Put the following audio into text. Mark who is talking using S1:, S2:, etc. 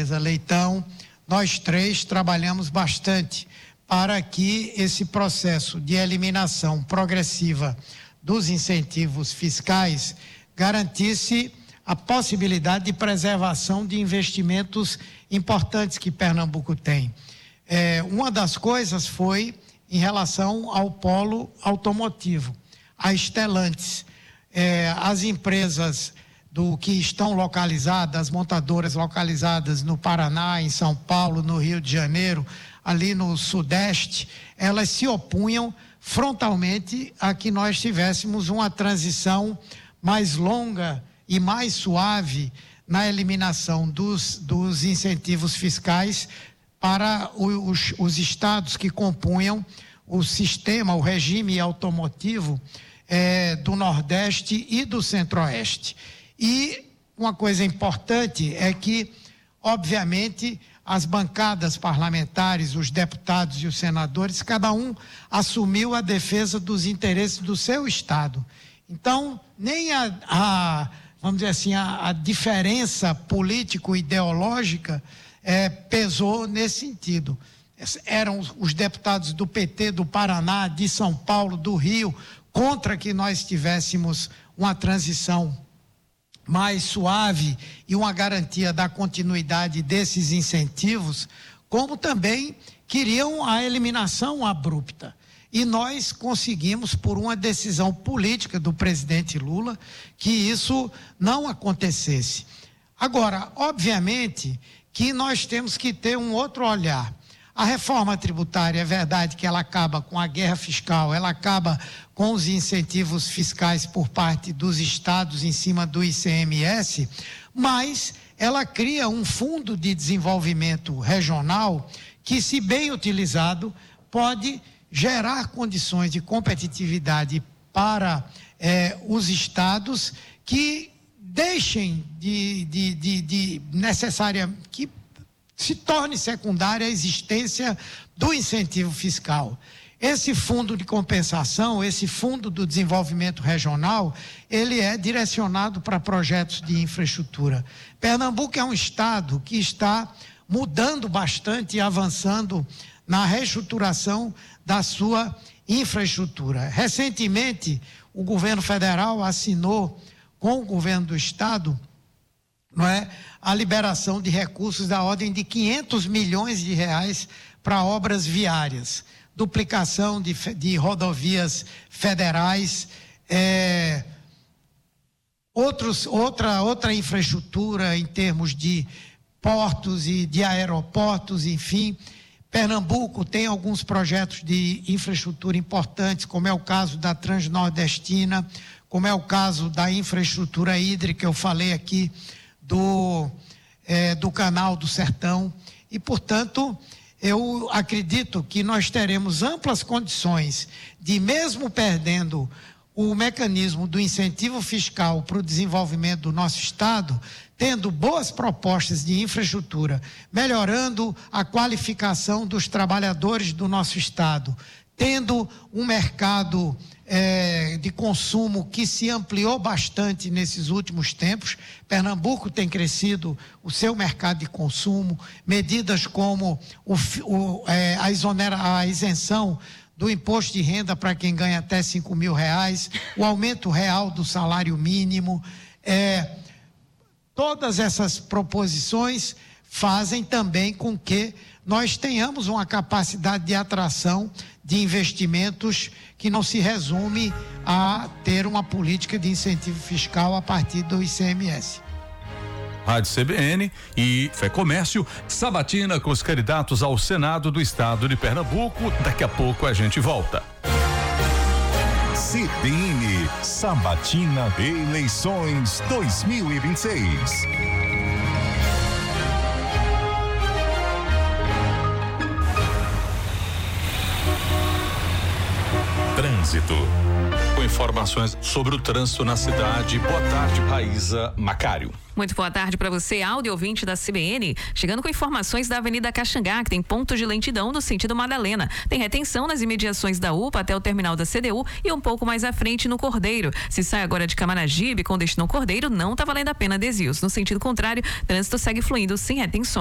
S1: Tereza Leitão, nós três trabalhamos bastante para que esse processo de eliminação progressiva dos incentivos fiscais garantisse a possibilidade de preservação de investimentos importantes que Pernambuco tem. Uma das coisas foi em relação ao polo automotivo, a Stellantis. As empresas que estão localizadas, as montadoras localizadas no Paraná, em São Paulo, no Rio de Janeiro, ali no Sudeste, elas se opunham frontalmente a que nós tivéssemos uma transição mais longa e mais suave na eliminação dos incentivos fiscais para os estados que compunham o sistema, o regime automotivo do Nordeste e do Centro-Oeste. E uma coisa importante é que, obviamente, as bancadas parlamentares, os deputados e os senadores, cada um assumiu a defesa dos interesses do seu estado. Então, nem vamos dizer assim, a diferença político-ideológica pesou nesse sentido. Eram os deputados do PT, do Paraná, de São Paulo, do Rio, contra que nós tivéssemos uma transição mais suave e uma garantia da continuidade desses incentivos, como também queriam a eliminação abrupta. E nós conseguimos, por uma decisão política do presidente Lula, que isso não acontecesse. Agora, obviamente que nós temos que ter um outro olhar. A reforma tributária, é verdade que ela acaba com a guerra fiscal, ela acaba com os incentivos fiscais por parte dos estados em cima do ICMS, mas ela cria um fundo de desenvolvimento regional que, se bem utilizado, pode gerar condições de competitividade para os estados que deixem que se torne secundária a existência do incentivo fiscal. Esse fundo de compensação, esse fundo do desenvolvimento regional, ele é direcionado para projetos de infraestrutura. Pernambuco é um estado que está mudando bastante e avançando na reestruturação da sua infraestrutura. Recentemente, o governo federal assinou com o governo do estado, a liberação de recursos da ordem de 500 milhões de reais para obras viárias, duplicação de rodovias federais, outra infraestrutura em termos de portos e de aeroportos, enfim. Pernambuco tem alguns projetos de infraestrutura importantes, como é o caso da Transnordestina, como é o caso da infraestrutura hídrica, eu falei aqui do Canal do Sertão, e, portanto, eu acredito que nós teremos amplas condições de, mesmo perdendo o mecanismo do incentivo fiscal para o desenvolvimento do nosso estado, tendo boas propostas de infraestrutura, melhorando a qualificação dos trabalhadores do nosso estado, tendo um mercado de consumo que se ampliou bastante nesses últimos tempos. Pernambuco tem crescido o seu mercado de consumo, medidas como a isenção do imposto de renda para quem ganha até R$5.000, o aumento real do salário mínimo, todas essas proposições fazem também com que nós tenhamos uma capacidade de atração de investimentos que não se resume a ter uma política de incentivo fiscal a partir do ICMS.
S2: Rádio CBN e Fé Comércio, sabatina com os candidatos ao Senado do Estado de Pernambuco. Daqui a pouco a gente volta.
S3: CBN, sabatina de eleições 2026. Trânsito. Com informações sobre o trânsito na cidade. Boa tarde, Raíza Macário.
S4: Muito boa tarde para você, áudio ouvinte da CBN. Chegando com informações da Avenida Caxangá, que tem pontos de lentidão no sentido Madalena. Tem retenção nas imediações da UPA até o terminal da CDU e um pouco mais à frente no Cordeiro. Se sai agora de Camaragibe com destino ao Cordeiro, não está valendo a pena desvios. No sentido contrário, trânsito segue fluindo sem retenções.